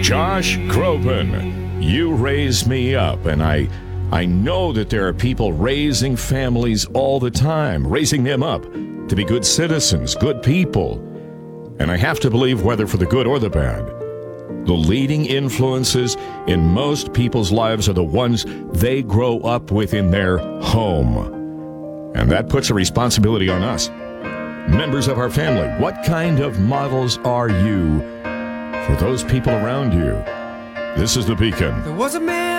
Josh Groban, you raised me up, and I know that there are people raising families all the time, raising them up to be good citizens, good people. And I have to believe, whether for the good or the bad, the leading influences in most people's lives are the ones they grow up with in their home. And that puts a responsibility on us, members of our family. What kind of models are you for those people around you? This is The Beacon. There was a man